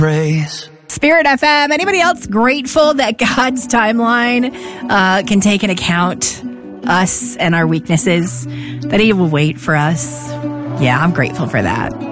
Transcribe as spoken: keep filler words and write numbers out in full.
Praise. Spirit F M. Anybody else grateful that God's timeline uh, can take into account us and our weaknesses, that he will wait for us? Yeah, I'm grateful for that.